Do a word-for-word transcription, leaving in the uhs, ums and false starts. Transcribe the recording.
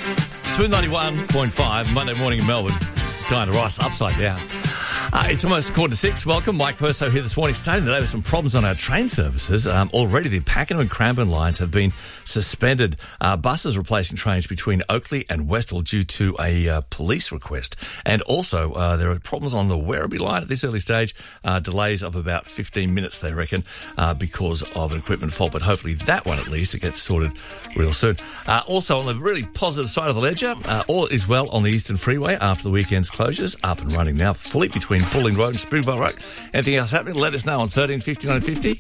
Smooth ninety-one point five, Monday morning in Melbourne. Diana Rice, upside down. Uh, it's almost quarter to six. Welcome. Mike Perso here this morning. Starting the day with some problems on our train services. Um, already the Pakenham and Cranbourne lines have been suspended. Uh, buses replacing trains between Oakleigh and Westall due to a uh, police request. And also uh, there are problems on the Werribee line at this early stage. Uh, delays of about fifteen minutes, they reckon, uh, because of an equipment fault. But hopefully that one at least, it gets sorted real soon. Uh, also on the really positive side of the ledger, uh, all is well on the Eastern Freeway after the weekend's closures. Up and running now fully between Pulling Road and Springvale Road. Anything else happening, let us know on thirteen fifty, nine fifty.